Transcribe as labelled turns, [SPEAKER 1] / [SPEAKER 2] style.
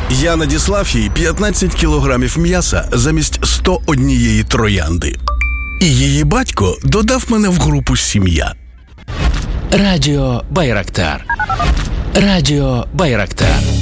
[SPEAKER 1] Я надіслав їй 15 кілограмів м'яса замість 101 троянди. І її батько додав мене в групу «Сім'я».
[SPEAKER 2] Радіо Байрактар. Радіо Байрактар.